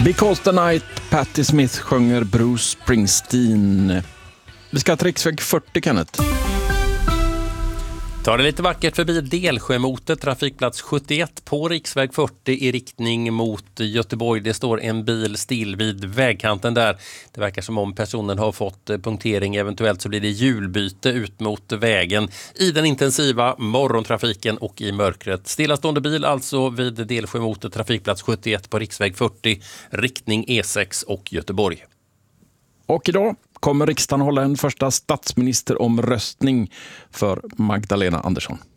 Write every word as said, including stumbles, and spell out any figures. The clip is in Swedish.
Because the night, Patti Smith sjunger Bruce Springsteen. Vi ska till riksväg fyrtio, Kenneth. Ta det lite vackert förbi Delsjömotet, trafikplats sjuttioett på riksväg fyrtio i riktning mot Göteborg. Det står en bil still vid vägkanten där. Det verkar som om personen har fått punktering. Eventuellt så blir det hjulbyte ut mot vägen i den intensiva morgontrafiken och i mörkret. Stillastående bil alltså vid Delsjömotet, trafikplats sjuttioett på riksväg fyrtio, riktning E sex och Göteborg. Och idag kommer riksdagen hålla en första statsministeromröstning för Magdalena Andersson.